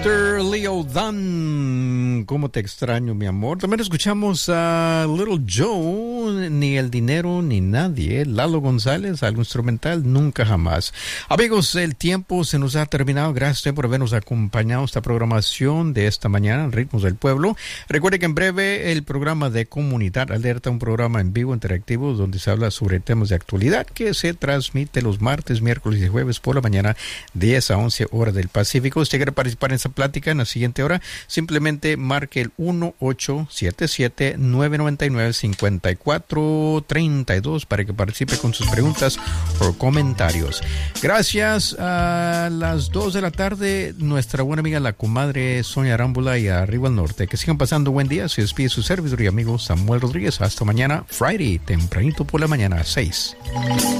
Leo Dan, ¿cómo te extraño, mi amor? También escuchamos a Little Joe, Ni el dinero ni nadie. Lalo González, algo instrumental, Nunca jamás. Amigos, el tiempo se nos ha terminado. Gracias por habernos acompañado esta programación de esta mañana, Ritmos del Pueblo. Recuerde que en breve el programa de Comunidad Alerta, un programa en vivo interactivo donde se habla sobre temas de actualidad que se transmite los martes, miércoles y jueves por la mañana, 10 a 11 horas del Pacífico. Usted quiere participar en esa plática en la siguiente hora, simplemente marque el 1877-999-5432 para que participe con sus preguntas o comentarios. Gracias. A las 2 de la tarde, nuestra buena amiga la comadre Sonia Arámbula y Arriba al Norte. Que sigan pasando buen día. Se despide su servidor y amigo Samuel Rodríguez. Hasta mañana, Friday, tempranito por la mañana, 6.